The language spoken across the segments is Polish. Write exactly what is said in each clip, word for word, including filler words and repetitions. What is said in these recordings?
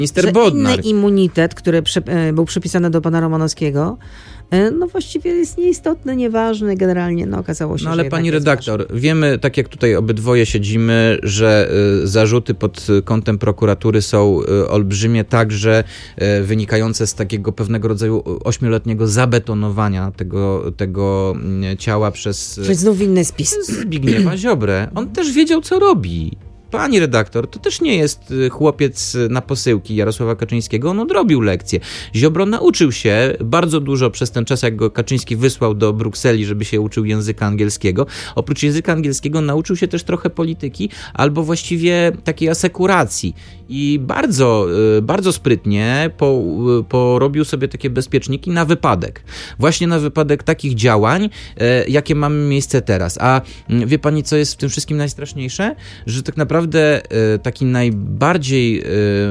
Minister Bodnar. Inny immunitet, który przy, był przypisany do pana Romanowskiego, no właściwie jest nieistotny, nieważny, generalnie no okazało się, no ale że pani redaktor, ważny. Wiemy, tak jak tutaj obydwoje siedzimy, że y, zarzuty pod kątem prokuratury są y, olbrzymie, także y, wynikające z takiego pewnego rodzaju ośmioletniego zabetonowania tego, tego y, ciała przez Czyli znów inny spis. Zbigniewa Ziobrę. On też wiedział, co robi. Pani redaktor, to też nie jest chłopiec na posyłki Jarosława Kaczyńskiego, on odrobił lekcję. Ziobro nauczył się bardzo dużo przez ten czas, jak go Kaczyński wysłał do Brukseli, żeby się uczył języka angielskiego. Oprócz języka angielskiego nauczył się też trochę polityki, albo właściwie takiej asekuracji. I bardzo, bardzo sprytnie po, porobił sobie takie bezpieczniki na wypadek. Właśnie na wypadek takich działań, jakie mamy miejsce teraz. A wie pani, co jest w tym wszystkim najstraszniejsze? Że tak naprawdę taki najbardziej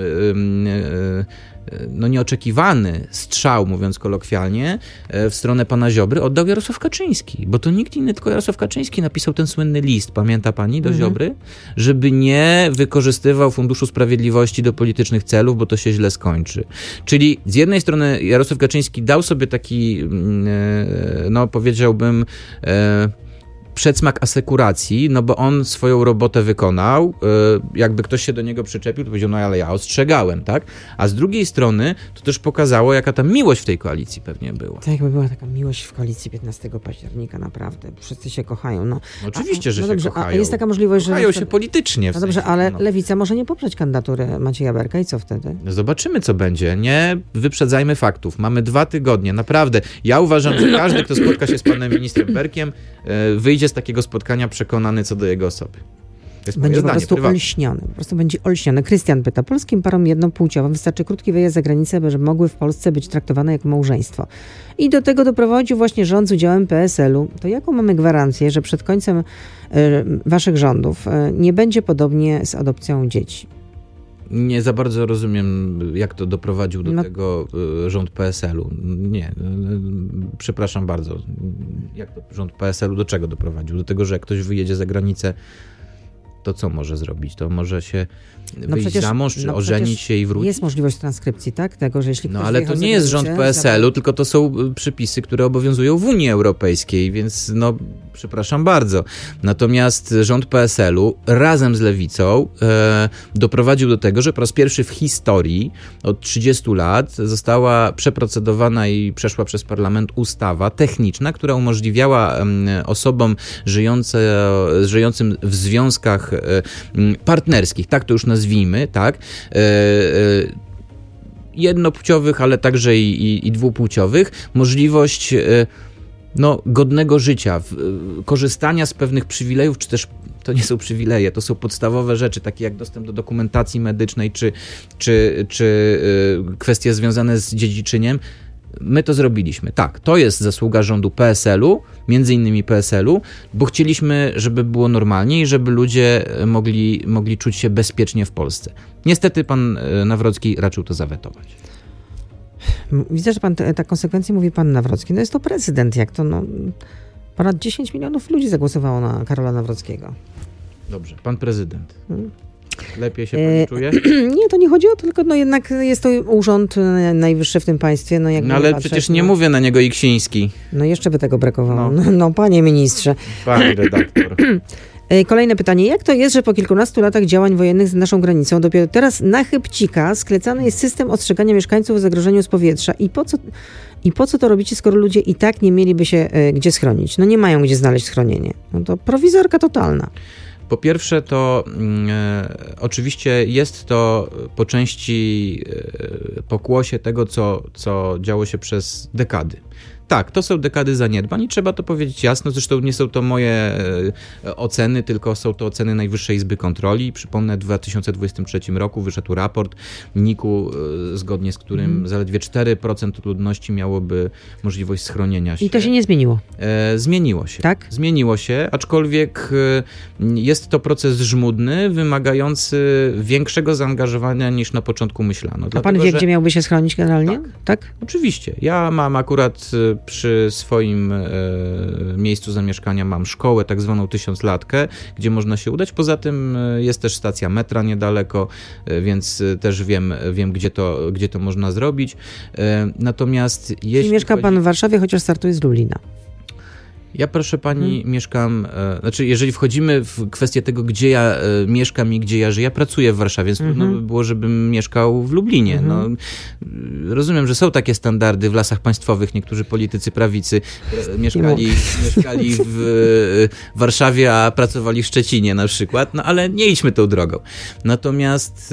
no nieoczekiwany strzał, mówiąc kolokwialnie, w stronę pana Ziobry oddał Jarosław Kaczyński, bo to nikt inny, tylko Jarosław Kaczyński napisał ten słynny list, pamięta pani, do mhm. Ziobry, żeby nie wykorzystywał Funduszu Sprawiedliwości do politycznych celów, bo to się źle skończy. Czyli z jednej strony Jarosław Kaczyński dał sobie taki, no powiedziałbym, przedsmak asekuracji, no bo on swoją robotę wykonał, jakby ktoś się do niego przyczepił, to powiedział, no ale ja ostrzegałem, tak? A z drugiej strony to też pokazało, jaka ta miłość w tej koalicji pewnie była. Tak jakby była taka miłość w koalicji piętnastego października, naprawdę. Wszyscy się kochają. No, no oczywiście, a, że no się dobrze, kochają. A jest taka możliwość, że... Kochają się politycznie. W no dobrze, sensie, ale no. Lewica może nie poprzeć kandydatury Macieja Berka i co wtedy? No zobaczymy, co będzie. Nie wyprzedzajmy faktów. Mamy dwa tygodnie, naprawdę. Ja uważam, że każdy, kto spotka się z panem ministrem Berkiem, wyjdzie z takiego spotkania przekonany co do jego osoby. Będzie po prostu prywatne. olśniony. Po prostu będzie olśniony. Krystian pyta, polskim parom jednopłciowym wystarczy krótki wyjazd za granicę, żeby mogły w Polsce być traktowane jak małżeństwo. I do tego doprowadził właśnie rząd z udziałem P S L u. To jaką mamy gwarancję, że przed końcem y, waszych rządów y, nie będzie podobnie z adopcją dzieci? Nie za bardzo rozumiem, jak to doprowadził do no. tego y, rząd P S L u. Nie, y, przepraszam bardzo. Jak to rząd P S L u do czego doprowadził? Do tego, że jak ktoś wyjedzie za granicę, to co może zrobić? To może się no wyjść przecież, za mąż, czy no ożenić się i wrócić? Jest możliwość transkrypcji, tak? Tego, że jeśli ktoś No ale to nie jest rząd P S L u, tylko to są przepisy, które obowiązują w Unii Europejskiej, więc no, przepraszam bardzo. Natomiast rząd P S L u razem z Lewicą e, doprowadził do tego, że po raz pierwszy w historii od trzydziestu lat została przeprocedowana i przeszła przez parlament ustawa techniczna, która umożliwiała e, osobom żyjące, żyjącym w związkach e, partnerskich, tak to już nazwijmy, tak, e, e, jednopłciowych, ale także i, i, i dwupłciowych, możliwość e, no, godnego życia, w, korzystania z pewnych przywilejów, czy też to nie są przywileje, to są podstawowe rzeczy, takie jak dostęp do dokumentacji medycznej, czy, czy, czy y, kwestie związane z dziedziczyniem. My to zrobiliśmy. Tak, to jest zasługa rządu P S L u, między innymi P S L u, bo chcieliśmy, żeby było normalnie i żeby ludzie mogli, mogli czuć się bezpiecznie w Polsce. Niestety pan Nawrocki raczył to zawetować. Widzę, że pan te, ta konsekwencja mówi pan Nawrocki. No jest to prezydent, jak to no... Ponad dziesięć milionów ludzi zagłosowało na Karola Nawrockiego. Dobrze, pan prezydent. Lepiej się pan czuje? Nie, to nie chodzi o to, tylko no jednak jest to urząd najwyższy w tym państwie. No, no ale patrzeć, przecież nie no, mówię na niego Iksiński. No jeszcze by tego brakowało. No, no panie ministrze. Pani redaktor. Kolejne pytanie. Jak to jest, że po kilkunastu latach działań wojennych z naszą granicą dopiero teraz na chybcika sklecany jest system ostrzegania mieszkańców o zagrożeniu z powietrza? I po co, i po co to robicie, skoro ludzie i tak nie mieliby się e, gdzie schronić? No nie mają gdzie znaleźć schronienie. No to prowizorka totalna. Po pierwsze to e, oczywiście jest to po części e, pokłosie tego, co, co działo się przez dekady. Tak, to są dekady zaniedbań i trzeba to powiedzieć jasno. Zresztą nie są to moje e, oceny, tylko są to oceny Najwyższej Izby Kontroli. Przypomnę, w dwa tysiące dwudziestym trzecim roku wyszedł raport N I K u, e, zgodnie z którym hmm. zaledwie cztery procent ludności miałoby możliwość schronienia się. I to się nie zmieniło? E, zmieniło się. Tak? Zmieniło się, aczkolwiek e, jest to proces żmudny, wymagający większego zaangażowania niż na początku myślano. A pan wie, że... gdzie miałby się schronić generalnie? Tak. tak? Oczywiście. Ja mam akurat przy swoim miejscu zamieszkania mam szkołę, tak zwaną tysiąclatkę, gdzie można się udać. Poza tym jest też stacja metra niedaleko, więc też wiem, wiem gdzie, to, gdzie to można zrobić. Natomiast jeśli Czyli mieszka chodzi... pan w Warszawie, chociaż startuje z Lublina. Ja, proszę pani, hmm. mieszkam, e, znaczy jeżeli wchodzimy w kwestię tego, gdzie ja e, mieszkam i gdzie ja żyję, ja pracuję w Warszawie, więc trudno hmm. by było, żebym mieszkał w Lublinie. Hmm. No, rozumiem, że są takie standardy w Lasach Państwowych, niektórzy politycy prawicy e, mieszkali, mieszkali w e, Warszawie, a pracowali w Szczecinie na przykład, no ale nie idźmy tą drogą. Natomiast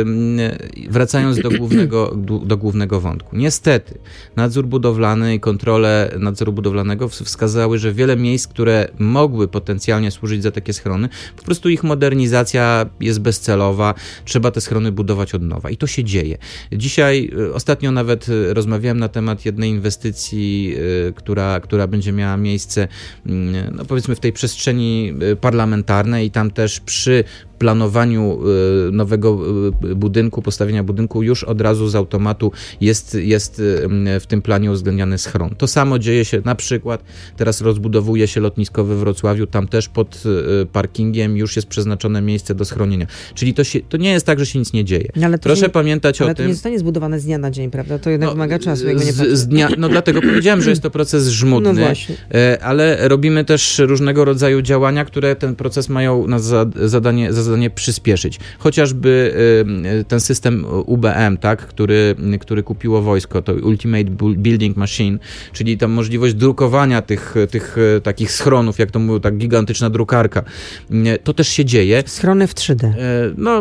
e, wracając do głównego, do, do głównego wątku. Niestety, nadzór budowlany i kontrole nadzoru budowlanego wskazały, że wiele miejsc, które mogły potencjalnie służyć za takie schrony, po prostu ich modernizacja jest bezcelowa, trzeba te schrony budować od nowa i to się dzieje. Dzisiaj, ostatnio nawet rozmawiałem na temat jednej inwestycji, która, która będzie miała miejsce, no powiedzmy w tej przestrzeni parlamentarnej i tam też przy planowaniu nowego budynku, postawienia budynku już od razu z automatu jest, jest w tym planie uwzględniany schron. To samo dzieje się na przykład, teraz rozbudowuje się lotnisko we Wrocławiu, tam też pod parkingiem już jest przeznaczone miejsce do schronienia. Czyli to, się, to nie jest tak, że się nic nie dzieje. No, Proszę nie, pamiętać o tym... Ale to nie zostanie zbudowane z dnia na dzień, prawda? To jednak no, wymaga czasu, jakby nie z, z dnia, No dlatego powiedziałem, że jest to proces żmudny, no właśnie. Ale robimy też różnego rodzaju działania, które ten proces mają na zadanie, za zadanie przyspieszyć. Chociażby ten system U B M, tak, który, który kupiło wojsko, to Ultimate Building Machine, czyli ta możliwość drukowania tych, tych takich schronów, jak to mówią, tak gigantyczna drukarka. To też się dzieje. Schrony w trzy D. No,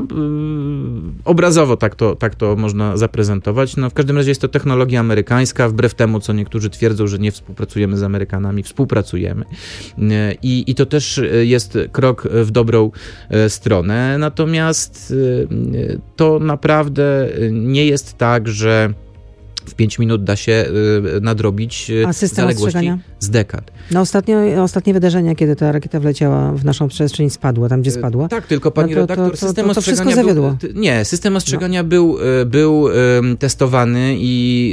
obrazowo tak to, tak to można zaprezentować. No, w każdym razie jest to technologia amerykańska, wbrew temu, co niektórzy twierdzą, że nie współpracujemy z Amerykanami, współpracujemy. I, i to też jest krok w dobrą stronę. Natomiast to naprawdę nie jest tak, że w pięć minut da się nadrobić zaległości z dekad. No ostatnio, ostatnie wydarzenia, kiedy ta rakieta wleciała w naszą przestrzeń, spadła, tam gdzie spadła. Tak, tylko pani no to, redaktor, to, to, system to, to ostrzegania wszystko zawiodło. Był, nie, system ostrzegania no. był, był um, testowany i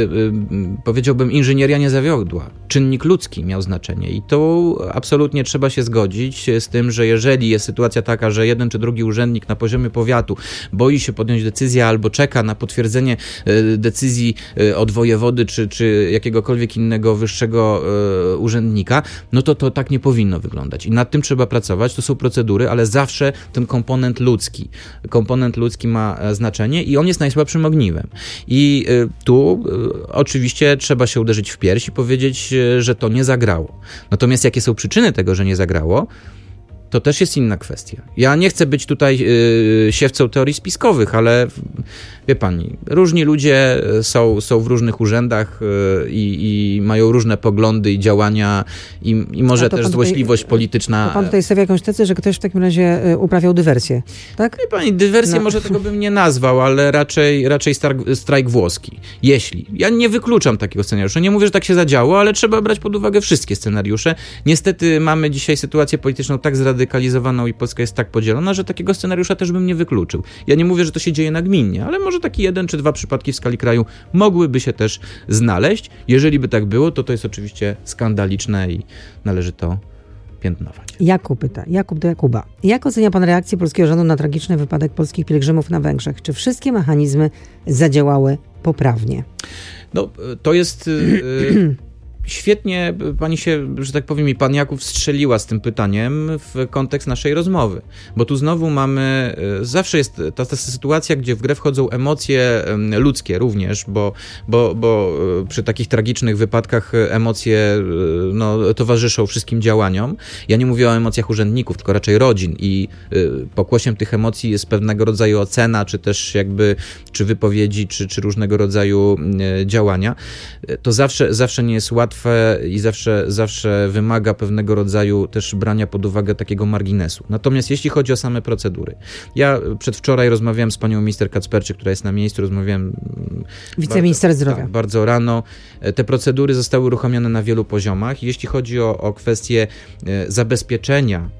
um, powiedziałbym, inżynieria nie zawiodła. Czynnik ludzki miał znaczenie i to absolutnie trzeba się zgodzić z tym, że jeżeli jest sytuacja taka, że jeden czy drugi urzędnik na poziomie powiatu boi się podjąć decyzję albo czeka na potwierdzenie decyzji od wojewody czy, czy jakiegokolwiek innego wyższego e, urzędnika, no to to tak nie powinno wyglądać. I nad tym trzeba pracować, to są procedury, ale zawsze ten komponent ludzki. Komponent ludzki ma znaczenie i on jest najsłabszym ogniwem. I e, tu e, oczywiście trzeba się uderzyć w pierś i powiedzieć, e, że to nie zagrało. Natomiast jakie są przyczyny tego, że nie zagrało, to też jest inna kwestia. Ja nie chcę być tutaj yy, siewcą teorii spiskowych, ale wie pani, różni ludzie są, są w różnych urzędach yy, i mają różne poglądy i działania i, i może też złośliwość tutaj, polityczna. To pan tutaj stawia jakąś tezę, że ktoś w takim razie uprawiał dywersję, tak? Wie pani, dywersję no. może tego bym nie nazwał, ale raczej, raczej strajk, strajk włoski. Jeśli. Ja nie wykluczam takiego scenariusza. Nie mówię, że tak się zadziało, ale trzeba brać pod uwagę wszystkie scenariusze. Niestety mamy dzisiaj sytuację polityczną tak zradykalizowaną, i Polska jest tak podzielona, że takiego scenariusza też bym nie wykluczył. Ja nie mówię, że to się dzieje nagminnie, ale może taki jeden czy dwa przypadki w skali kraju mogłyby się też znaleźć. Jeżeli by tak było, to to jest oczywiście skandaliczne i należy to piętnować. Jakub pyta, Jakub do Jakuba. Jak ocenia pan reakcję polskiego rządu na tragiczny wypadek polskich pielgrzymów na Węgrzech? Czy wszystkie mechanizmy zadziałały poprawnie? No, to jest... Yy, Świetnie pani się, że tak powiem, i pan Jakub strzeliła z tym pytaniem w kontekst naszej rozmowy, bo tu znowu mamy, zawsze jest ta, ta sytuacja, gdzie w grę wchodzą emocje ludzkie również, bo, bo, bo przy takich tragicznych wypadkach emocje no, towarzyszą wszystkim działaniom. Ja nie mówię o emocjach urzędników, tylko raczej rodzin i pokłosiem tych emocji jest pewnego rodzaju ocena, czy też jakby, czy wypowiedzi, czy, czy różnego rodzaju działania. To zawsze, zawsze nie jest łatwe i zawsze, zawsze wymaga pewnego rodzaju też brania pod uwagę takiego marginesu. Natomiast jeśli chodzi o same procedury, ja przedwczoraj rozmawiałem z panią minister Kacperczyk, która jest na miejscu, rozmawiałem wiceminister bardzo, zdrowia. Tak, bardzo rano. Te procedury zostały uruchomione na wielu poziomach. Jeśli chodzi o, o kwestię zabezpieczenia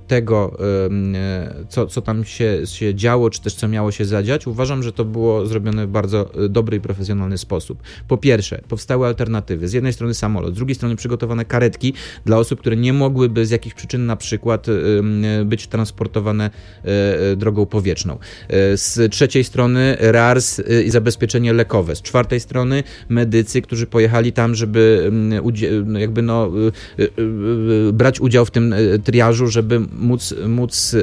tego, co, co tam się, się działo, czy też co miało się zadziać, uważam, że to było zrobione w bardzo dobry i profesjonalny sposób. Po pierwsze, powstały alternatywy. Z jednej strony samolot, z drugiej strony przygotowane karetki dla osób, które nie mogłyby z jakichś przyczyn na przykład być transportowane drogą powietrzną. Z trzeciej strony R A R S i zabezpieczenie lekowe. Z czwartej strony medycy, którzy pojechali tam, żeby jakby no, brać udział w tym triażu, żeby móc, móc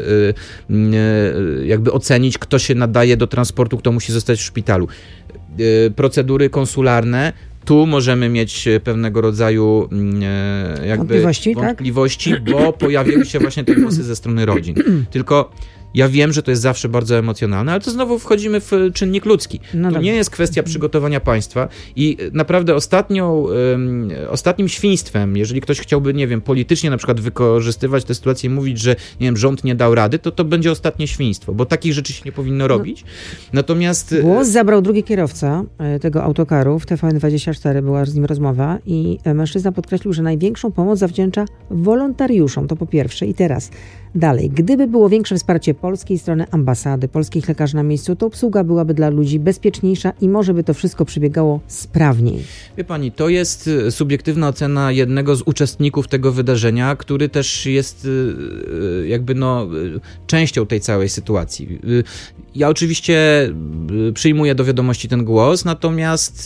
jakby ocenić, kto się nadaje do transportu, kto musi zostać w szpitalu. Procedury konsularne. Tu możemy mieć pewnego rodzaju jakby wątpliwości, wątpliwości tak? Bo pojawiły się właśnie te głosy ze strony rodzin. Tylko ja wiem, że to jest zawsze bardzo emocjonalne, ale to znowu wchodzimy w czynnik ludzki. No to dobrze. Nie jest kwestia przygotowania państwa i naprawdę ostatnią, um, ostatnim świństwem, jeżeli ktoś chciałby, nie wiem, politycznie na przykład wykorzystywać tę sytuację i mówić, że nie wiem, rząd nie dał rady, to to będzie ostatnie świństwo, bo takich rzeczy się nie powinno robić. Natomiast... Głos zabrał drugi kierowca tego autokaru, w T V N dwadzieścia cztery była z nim rozmowa i mężczyzna podkreślił, że największą pomoc zawdzięcza wolontariuszom, to po pierwsze. I teraz dalej, gdyby było większe wsparcie polskiej strony ambasady, polskich lekarzy na miejscu, to obsługa byłaby dla ludzi bezpieczniejsza i może by to wszystko przebiegało sprawniej. Wie pani, to jest subiektywna ocena jednego z uczestników tego wydarzenia, który też jest jakby no częścią tej całej sytuacji. Ja oczywiście przyjmuję do wiadomości ten głos, natomiast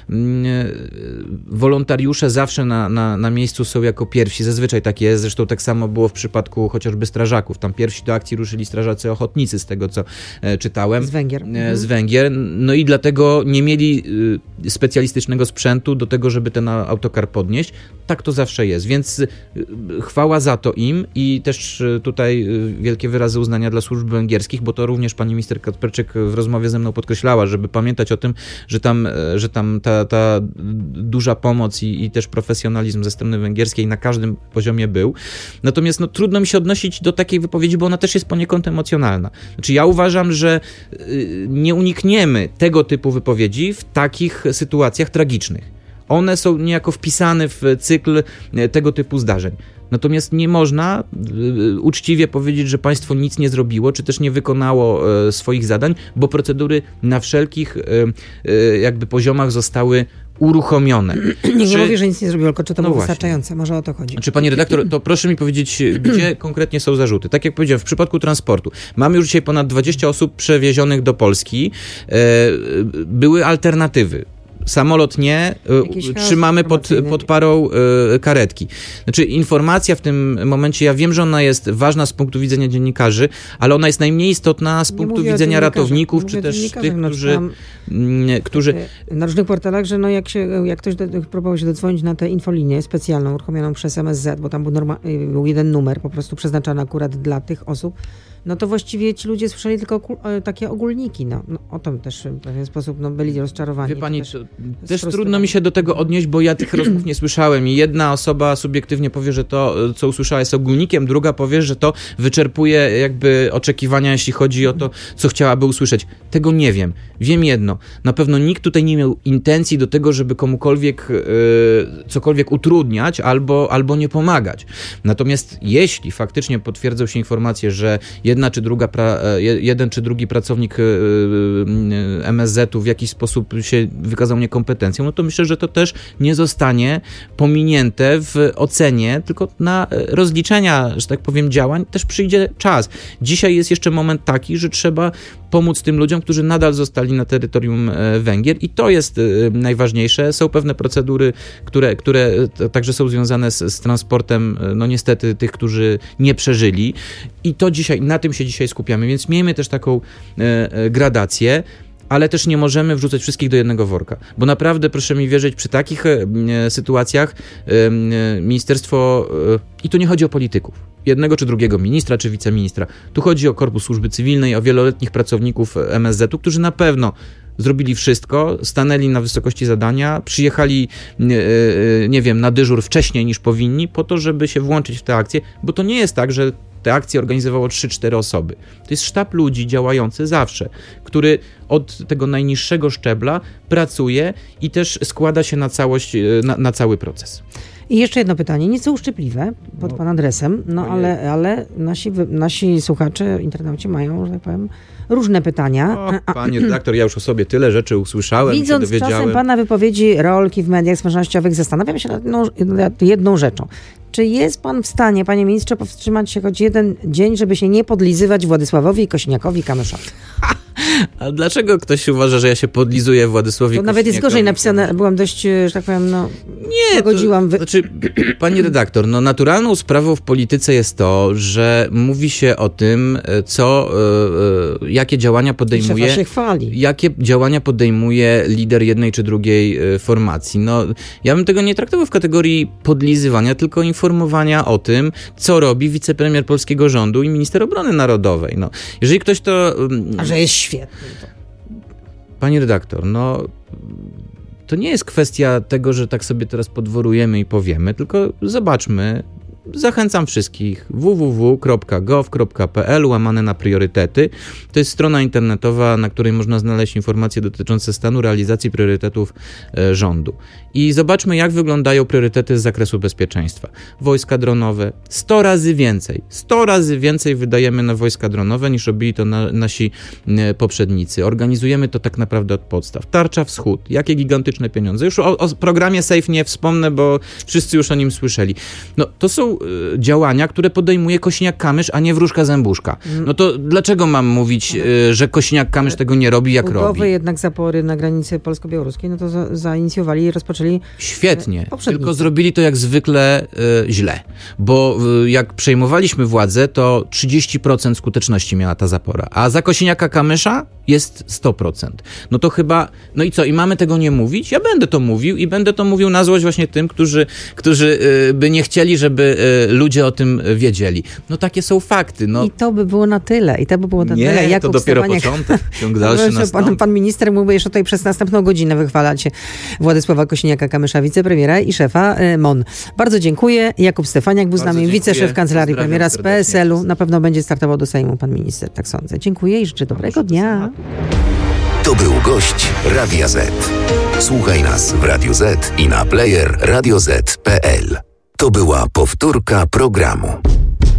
wolontariusze zawsze na, na, na miejscu są jako pierwsi. Zazwyczaj tak jest, zresztą tak samo było w przypadku chociażby strażaków. Tam pierwsi do akcji ruszyli strażacy ochotnicy, z tego co e, czytałem. Z Węgier. E, z Węgier. No i dlatego nie mieli e, specjalistycznego sprzętu do tego, żeby ten autokar podnieść. Tak to zawsze jest, więc e, chwała za to im i też e, tutaj e, wielkie wyrazy uznania dla służb węgierskich, bo to również pani minister Kacperczyk w rozmowie ze mną podkreślała, żeby pamiętać o tym, że tam, e, że tam ta, ta duża pomoc i, i też profesjonalizm ze strony węgierskiej na każdym poziomie był. Natomiast no, trudno mi się odnosić do takiej wypowiedzi, bo ona też jest poniekąd emocjonalna. Znaczy ja uważam, że nie unikniemy tego typu wypowiedzi w takich sytuacjach tragicznych. One są niejako wpisane w cykl tego typu zdarzeń. Natomiast nie można uczciwie powiedzieć, że państwo nic nie zrobiło, czy też nie wykonało swoich zadań, bo procedury na wszelkich jakby poziomach zostały uruchomione. Nie czy... mówię, że nic nie zrobiło, tylko czy to no było właśnie wystarczające? Może o to chodzi. Czy pani redaktor, to proszę mi powiedzieć, gdzie konkretnie są zarzuty? Tak jak powiedziałem, w przypadku transportu. Mamy już dzisiaj ponad dwadzieścia osób przewiezionych do Polski. Były alternatywy. Samolot nie, trzymamy pod, pod parą y, karetki. Znaczy informacja w tym momencie, ja wiem, że ona jest ważna z punktu widzenia dziennikarzy, ale ona jest najmniej istotna z nie punktu widzenia ratowników, czy też tych, no, którzy... Tam, którzy... Na różnych portalach, że no jak, się, jak ktoś do, próbował się dodzwonić na tę infolinię specjalną uruchomioną przez M S Z, bo tam był, norma, był jeden numer po prostu przeznaczony akurat dla tych osób, no to właściwie ci ludzie słyszeli tylko okul, takie ogólniki. No, no, o tym też w pewien sposób no, byli rozczarowani. Wie pani, też, też trudno mi się do tego odnieść, bo ja tych rozmów nie słyszałem i jedna osoba subiektywnie powie, że to, co usłyszała, jest ogólnikiem, druga powie, że to wyczerpuje jakby oczekiwania, jeśli chodzi o to, co chciałaby usłyszeć. Tego nie wiem. Wiem jedno. Na pewno nikt tutaj nie miał intencji do tego, żeby komukolwiek yy, cokolwiek utrudniać albo, albo nie pomagać. Natomiast jeśli faktycznie potwierdzą się informacje, że jedna czy druga, pra, jeden czy drugi pracownik M S Z-u w jakiś sposób się wykazał niekompetencją, no to myślę, że to też nie zostanie pominięte w ocenie, tylko na rozliczenia, że tak powiem, działań też przyjdzie czas. Dzisiaj jest jeszcze moment taki, że trzeba pomóc tym ludziom, którzy nadal zostali na terytorium Węgier i to jest najważniejsze. Są pewne procedury, które, które także są związane z, z transportem, no niestety tych, którzy nie przeżyli i to dzisiaj, na tym się dzisiaj skupiamy, więc miejmy też taką e, gradację, ale też nie możemy wrzucać wszystkich do jednego worka, bo naprawdę, proszę mi wierzyć, przy takich e, sytuacjach e, ministerstwo, e, i tu nie chodzi o polityków, jednego czy drugiego ministra, czy wiceministra, tu chodzi o Korpus Służby Cywilnej, o wieloletnich pracowników M S Z-u, którzy na pewno zrobili wszystko, stanęli na wysokości zadania, przyjechali, nie, nie wiem, na dyżur wcześniej niż powinni, po to, żeby się włączyć w tę akcję, bo to nie jest tak, że te akcje organizowało trzy cztery osoby. To jest sztab ludzi działający zawsze, który od tego najniższego szczebla pracuje i też składa się na całość, na, na cały proces. I jeszcze jedno pytanie, nieco uszczypliwe pod no, pana adresem, no ale, ale nasi, nasi słuchacze, internauci mają, że tak powiem, różne pytania. O, panie redaktor, ja już o sobie tyle rzeczy usłyszałem. Widząc i się dowiedziałem. czasem pana wypowiedzi, rolki w mediach społecznościowych, zastanawiam się nad jedną, jedną rzeczą. Czy jest pan w stanie, panie ministrze, powstrzymać się choć jeden dzień, żeby się nie podlizywać Władysławowi Kosiniakowi-Kamyszowi? A dlaczego ktoś uważa, że ja się podlizuję Władysławowi To nawet jest gorzej napisane, byłam dość, że tak powiem, no... Nie, pogodziłam... to, znaczy, pani redaktor, no naturalną sprawą w polityce jest to, że mówi się o tym, co, y, y, jakie działania podejmuje... Szefa się chwali. Jakie działania podejmuje lider jednej czy drugiej y, formacji. No, ja bym tego nie traktował w kategorii podlizywania, tylko informowania o tym, co robi wicepremier polskiego rządu i minister obrony narodowej. No, jeżeli ktoś to... Y, A że jest świetny to. Pani redaktor, no to nie jest kwestia tego, że tak sobie teraz podworujemy i powiemy, tylko zobaczmy. Zachęcam wszystkich w w w kropka gov kropka p l łamane na priorytety. To jest strona internetowa, na której można znaleźć informacje dotyczące stanu realizacji priorytetów e, rządu. I zobaczmy, jak wyglądają priorytety z zakresu bezpieczeństwa. Wojska dronowe, sto razy więcej. sto razy więcej wydajemy na wojska dronowe, niż robili to na, nasi e, poprzednicy. Organizujemy to tak naprawdę od podstaw. Tarcza Wschód, jakie gigantyczne pieniądze. Już o, o programie SAFE nie wspomnę, bo wszyscy już o nim słyszeli. No, to są działania, które podejmuje Kosiniak-Kamysz, a nie Wróżka-Zębuszka. No to dlaczego mam mówić, że Kosiniak-Kamysz tego nie robi, jak Budowy robi? jednak zapory na granicy polsko-białoruskiej, no to za, zainicjowali i rozpoczęli Świetnie, tylko zrobili to jak zwykle y, źle, bo y, jak przejmowaliśmy władzę, to trzydzieści procent skuteczności miała ta zapora, a za Kosiniaka-Kamysza jest sto procent. No to chyba, no i co, i mamy tego nie mówić? Ja będę to mówił i będę to mówił na złość właśnie tym, którzy, którzy y, by nie chcieli, żeby y, ludzie o tym wiedzieli. No takie są fakty. No. I to by było na tyle. I to by było na nie, tyle. Nie, to dopiero początek. Ciąg dalszy nastąpi. Pan, pan minister mógłby jeszcze tutaj przez następną godzinę wychwalać Władysława Kosiniaka-Kamysza, wicepremiera i szefa M O N. Bardzo dziękuję. Jakub Stefaniak był z nami, wiceszef Kancelarii Premiera z P S L u. Na pewno będzie startował do Sejmu pan minister, tak sądzę. Dziękuję i życzę dobrego dnia. To był gość Radia Z. Słuchaj nas w Radio Z i na player radio zet kropka p l. To była powtórka programu.